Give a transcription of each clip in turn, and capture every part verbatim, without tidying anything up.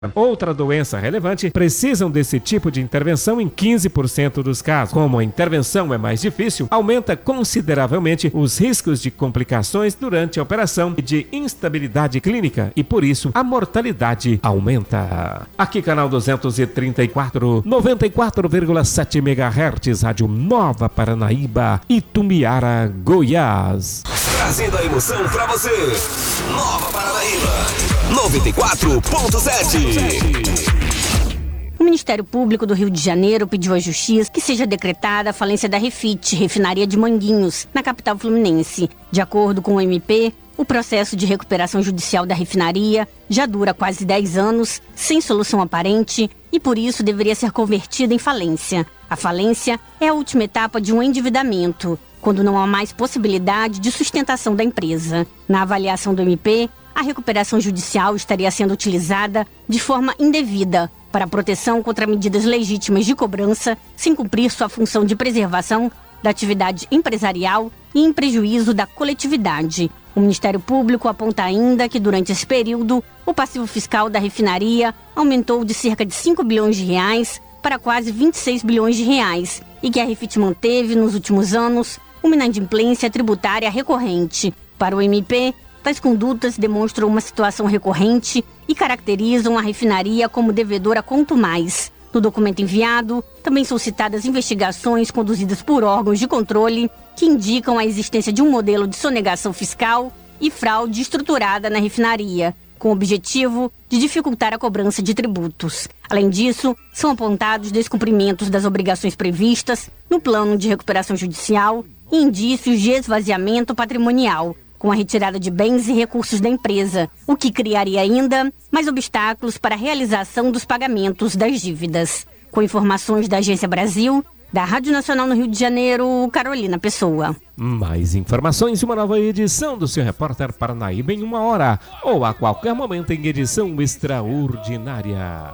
outra doença relevante precisam desse tipo de intervenção em quinze por cento dos casos. Como a intervenção é mais difícil, aumenta consideravelmente os riscos de complicações durante a operação e de instabilidade clínica e, por isso, a mortalidade aumenta. Aqui, canal duzentos e trinta e quatro, noventa e quatro vírgula sete megahertz, Rádio Nova Paranaíba, Itumbiara, Goiás. Trazendo a emoção pra você. Nova Paranaíba, noventa e quatro ponto sete. O Ministério Público do Rio de Janeiro pediu à Justiça que seja decretada a falência da Refit, refinaria de Manguinhos, na capital fluminense. De acordo com o M P, o processo de recuperação judicial da refinaria já dura quase dez anos, sem solução aparente, e por isso deveria ser convertida em falência. A falência é a última etapa de um endividamento, quando não há mais possibilidade de sustentação da empresa. Na avaliação do M P, a recuperação judicial estaria sendo utilizada de forma indevida para a proteção contra medidas legítimas de cobrança, sem cumprir sua função de preservação da atividade empresarial e em prejuízo da coletividade. O Ministério Público aponta ainda que, durante esse período, o passivo fiscal da refinaria aumentou de cerca de cinco bilhões de reais para quase vinte e seis bilhões de reais e que a Refit manteve, nos últimos anos, uma inadimplência tributária recorrente. Para o M P, tais condutas demonstram uma situação recorrente e caracterizam a refinaria como devedora quanto mais. No documento enviado, também são citadas investigações conduzidas por órgãos de controle que indicam a existência de um modelo de sonegação fiscal e fraude estruturada na refinaria, com o objetivo de dificultar a cobrança de tributos. Além disso, são apontados descumprimentos das obrigações previstas no plano de recuperação judicial e indícios de esvaziamento patrimonial, com a retirada de bens e recursos da empresa, o que criaria ainda mais obstáculos para a realização dos pagamentos das dívidas. Com informações da Agência Brasil, da Rádio Nacional no Rio de Janeiro, Carolina Pessoa. Mais informações e uma nova edição do seu Repórter Paranaíba em uma hora, ou a qualquer momento em edição extraordinária.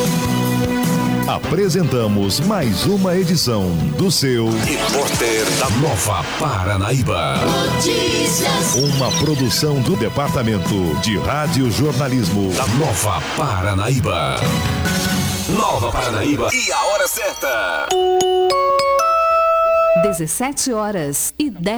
Apresentamos mais uma edição do seu Repórter da Nova Paranaíba. Notícias. Uma produção do Departamento de Rádio Jornalismo da Nova Paranaíba. Nova Paranaíba e a hora certa. dezessete horas e dez